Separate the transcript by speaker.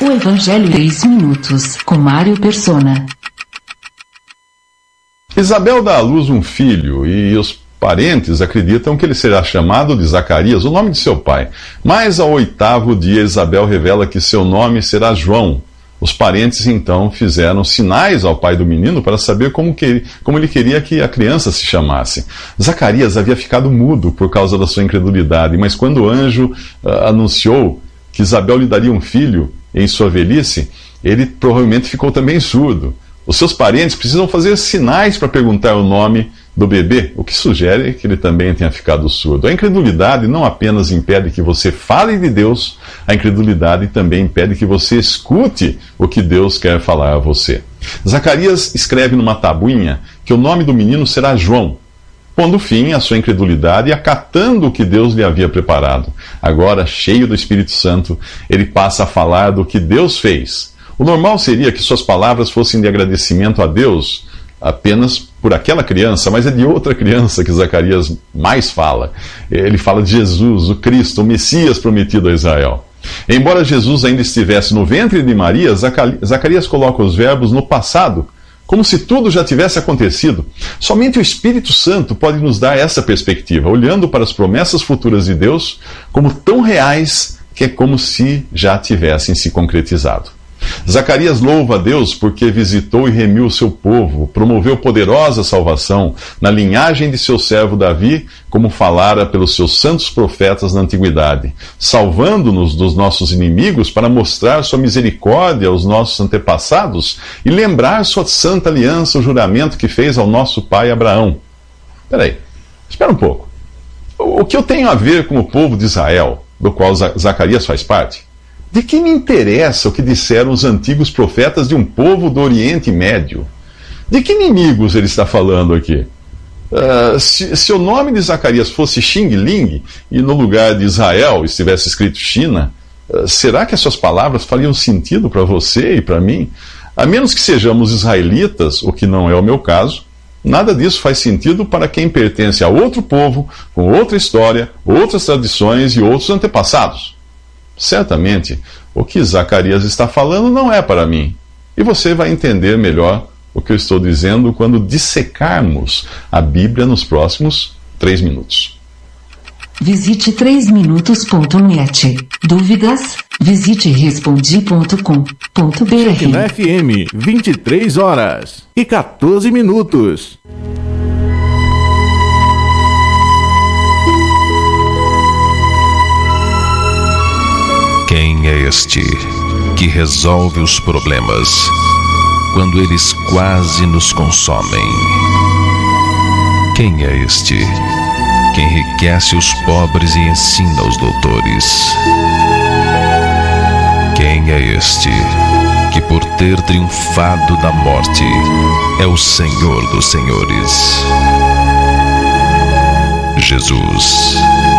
Speaker 1: O Evangelho 3 minutos, com Mário Persona.
Speaker 2: Isabel dá à luz um filho e os parentes acreditam que ele será chamado de Zacarias, o nome de seu pai. Mas ao 8º dia, Isabel revela que seu nome será João. Os parentes então fizeram sinais ao pai do menino para saber como ele queria que a criança se chamasse. Zacarias havia ficado mudo por causa da sua incredulidade, mas quando o anjo anunciou que Isabel lhe daria um filho em sua velhice, ele provavelmente ficou também surdo. Os seus parentes precisam fazer sinais para perguntar o nome do bebê, o que sugere que ele também tenha ficado surdo. A incredulidade não apenas impede que você fale de Deus, a incredulidade também impede que você escute o que Deus quer falar a você. Zacarias escreve numa tabuinha que o nome do menino será João, pondo fim à sua incredulidade e acatando o que Deus lhe havia preparado. Agora, cheio do Espírito Santo, ele passa a falar do que Deus fez. O normal seria que suas palavras fossem de agradecimento a Deus apenas por aquela criança, mas é de outra criança que Zacarias mais fala. Ele fala de Jesus, o Cristo, o Messias prometido a Israel. Embora Jesus ainda estivesse no ventre de Maria, Zacarias coloca os verbos no passado, como se tudo já tivesse acontecido. Somente o Espírito Santo pode nos dar essa perspectiva, olhando para as promessas futuras de Deus como tão reais que é como se já tivessem se concretizado. Zacarias louva a Deus porque visitou e remiu o seu povo, promoveu poderosa salvação na linhagem de seu servo Davi, como falara pelos seus santos profetas na antiguidade, salvando-nos dos nossos inimigos para mostrar sua misericórdia aos nossos antepassados e lembrar sua santa aliança, o juramento que fez ao nosso pai Abraão. Espera um pouco. O que eu tenho a ver com o povo de Israel, do qual Zacarias faz parte? De que me interessa o que disseram os antigos profetas de um povo do Oriente Médio? De que inimigos ele está falando aqui? Se o nome de Zacarias fosse Xing Ling e no lugar de Israel estivesse escrito China, será que as suas palavras fariam sentido para você e para mim? A menos que sejamos israelitas, o que não é o meu caso, nada disso faz sentido para quem pertence a outro povo, com outra história, outras tradições e outros antepassados. Certamente, o que Zacarias está falando não é para mim. E você vai entender melhor o que eu estou dizendo quando dissecarmos a Bíblia nos próximos 3 minutos.
Speaker 1: Visite 3minutos.net. Dúvidas? Visite respondi.com.br.
Speaker 3: Na FM, 23 horas e 14 minutos.
Speaker 4: Quem é este que resolve os problemas quando eles quase nos consomem? Quem é este que enriquece os pobres e ensina os doutores? Quem é este que, por ter triunfado da morte, é o Senhor dos senhores? Jesus.